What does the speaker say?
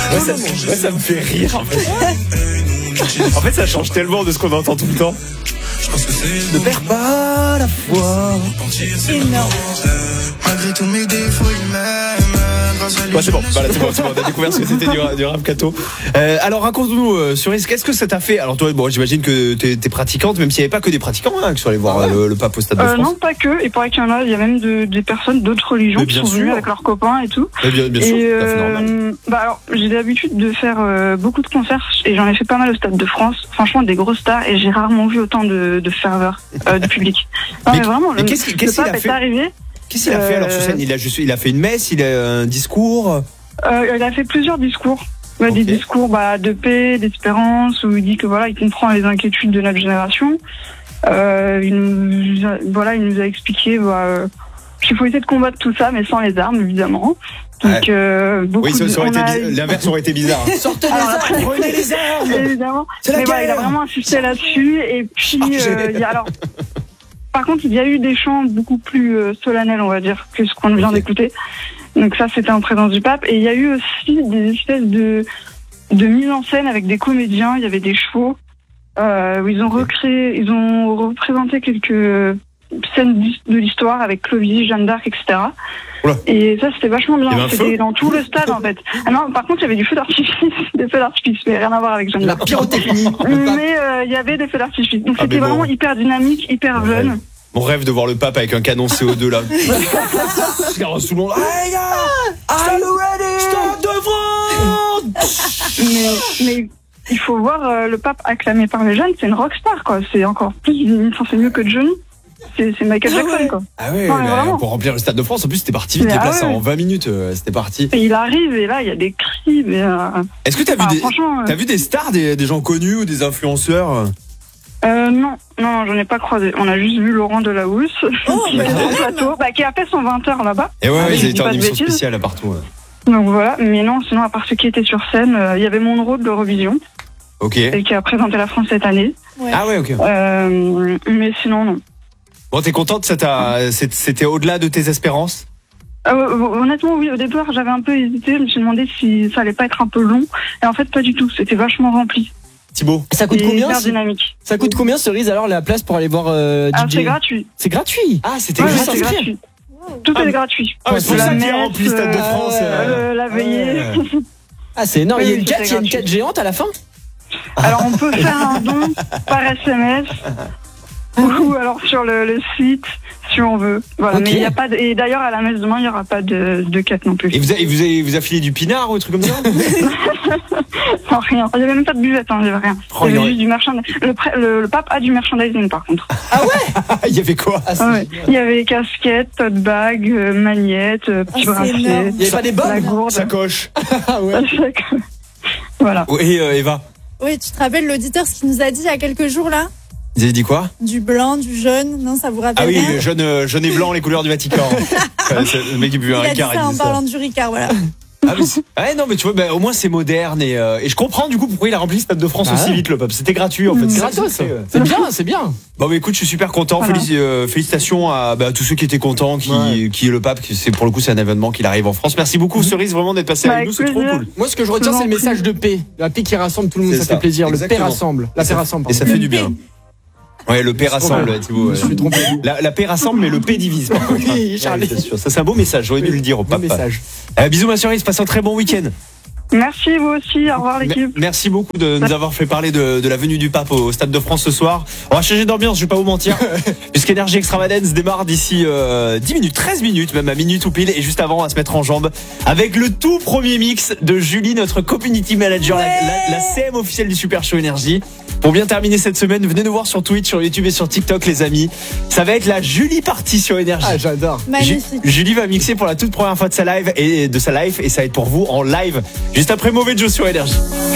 Ça me fait rire. En fait, ça change tellement de ce qu'on entend tout le temps. Ne perds pas la foi. Énorme. Malgré tous mes défauts, il m'aime. Ouais, c'est bon. Voilà, c'est bon. On a découvert ce que c'était du rap catho. Alors, raconte-nous, Cerise, qu'est-ce que ça t'a fait? Alors, toi, bon, j'imagine que t'es pratiquante, même s'il n'y avait pas que des pratiquants qui sont allés voir le pape au Stade de France. Non, pas que. Il paraît qu'il y en a. Il y a même des personnes d'autres religions qui sont venues avec leurs copains et tout. Bien sûr, tout à fait normal. Alors, j'ai l'habitude de faire beaucoup de concerts et j'en ai fait pas mal au Stade de France. Franchement, des grosses stars et j'ai rarement vu autant de ferveur de public. Non, mais vraiment, le pape est arrivé. Qu'est-ce qu'il a fait alors sur scène? Il a fait une messe, il a un discours. Il a fait plusieurs discours. Okay. Des discours de paix, d'espérance, où il dit que il comprend les inquiétudes de notre génération. Il nous a expliqué qu'il faut essayer de combattre tout ça, mais sans les armes, évidemment. Donc, l'inverse aurait été bizarre. Sortez les armes, prenez les armes. Évidemment. Mais il a vraiment insisté là-dessus. Et puis, par contre, il y a eu des chants beaucoup plus solennels, on va dire, que ce qu'on vient d'écouter. Donc ça, c'était en présence du pape. Et il y a eu aussi des espèces de mise en scène avec des comédiens. Il y avait des chevaux. Où ils ont représenté quelques scènes de l'histoire avec Clovis, Jeanne d'Arc, etc. Oula. Et ça, c'était vachement bien. C'était dans tout le stade, en fait. Ah non, par contre, il y avait du feu d'artifice, des feux d'artifice, mais rien à voir avec Jeanne d'Arc. La pyrotechnie. Mais il y avait des feux d'artifice. Donc c'était vraiment hyper dynamique, hyper jeune. Mon rêve de voir le pape avec un canon CO2 là. Regarde sous le monde. Hey gars, are you ready? Stade de France. Mais il faut voir le pape acclamé par les jeunes, c'est une rockstar quoi. C'est encore plus, c'est mieux que Johnny. C'est Michael Jackson quoi. Ah ouais, pour remplir le Stade de France, en plus c'était parti vite, déplacé en 20 minutes, c'était parti. Et il arrive et là il y a des cris. Mais est-ce que t'as vu des stars, des gens connus ou des influenceurs? Non, j'en ai pas croisé. On a juste vu Laurent Delahousse qui a fait son 20h là-bas. Et ouais, il était en émission spéciale partout. Donc voilà, mais non, sinon à part ceux qui étaient sur scène, il y avait Monroe de l'Eurovision. Ok. Et qui a présenté la France cette année. Ouais. Ah ouais, ok. Mais sinon non. Bon, t'es contente, c'était au-delà de tes espérances? Honnêtement, oui, au départ j'avais un peu hésité, je me suis demandé si ça allait pas être un peu long. Et en fait pas du tout, c'était vachement rempli. Thibaut. Ça coûte combien? Dynamique. Ça coûte combien, Cerise, alors la place pour aller voir DJ? C'est gratuit. C'est gratuit. Ah, c'était gratuit. Tout est gratuit. C'est pour ça qu'il y a rempli le Stade de France. La veillée. Ah, c'est énorme. Il y a une quête géante à la fin? Alors on peut faire un don par SMS ou alors sur le site si on veut. Voilà. Okay. Mais il y a pas et d'ailleurs à la messe demain il y aura pas de quête non plus. Et vous a filé du pinard ou un truc comme ça? Non, rien. Il y avait même pas de buvette, il y avait rien. Il y avait juste du merchandising. Le pape a du merchandising par contre. Ah ouais? Il y avait quoi? Il y avait casquette, tote bag, magnette, petit bracelet. Il y avait pas des bombes? Sacoche. Ah ouais. Voilà. Et Eva? Oui, tu te rappelles l'auditeur ce qu'il nous a dit il y a quelques jours là? Vous avez dit quoi? Du blanc, du jaune, non, ça vous rappelle? Ah oui, rien? jaune et blanc, les couleurs du Vatican. Le mec qui buvait un Ricard. Il a dit ça en parlant du Ricard, voilà. Non, mais tu vois, au moins c'est moderne et je comprends du coup pourquoi il a rempli le Stade de France aussi vite, le pape. C'était gratuit en fait. C'est gratos. C'est bien. Bon, écoute, je suis super content. Voilà. Félicitations à tous ceux qui étaient contents, qui est le pape. Pour le coup, c'est un événement qu'il arrive en France. Merci beaucoup, Cerise, vraiment d'être passé avec nous. C'est trop cool. Moi, ce que je retiens, c'est le message de paix. La paix qui rassemble tout le monde, ça fait plaisir. Exactement. Le paix rassemble. La paix rassemble. Et ça fait du bien. Ouais, le paix rassemble, Thibaut. Je suis trompé. La paix rassemble, mais le paix divise. Oui, Charlie. C'est sûr. Ça, c'est un beau message. J'aurais dû le dire au pape. Bisous, ma Cerise. Passe un très bon week-end. Merci, vous aussi. Au revoir, l'équipe. Merci beaucoup de nous avoir fait parler de la venue du pape au Stade de France ce soir. On va changer d'ambiance, je vais pas vous mentir. Puisqu'Énergie Extravagance démarre d'ici 10 minutes, 13 minutes, même à minute ou pile. Et juste avant, on va se mettre en jambes avec le tout premier mix de Julie, notre community manager, la CM officielle du Super Show Énergie. Pour bien terminer cette semaine, venez nous voir sur Twitch, sur YouTube et sur TikTok, les amis. Ça va être la Julie partie sur Énergie. Ah, j'adore. Magnifique. Julie va mixer pour la toute première fois de sa live et ça va être pour vous en live. Juste après Mauvais Joe sur Énergie.